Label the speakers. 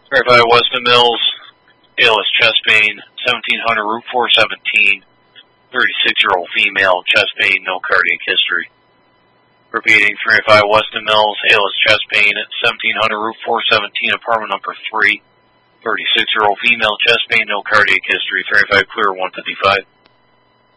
Speaker 1: Verify Weston Mills, ALS chest pain, 1700 Route 417, 36-year-old female, chest pain, no cardiac history. Repeating, 305 Weston Mills, ALS chest pain at 1700 Route 417, apartment number 3, 36-year-old female, chest pain, no cardiac history, 305 clear 155.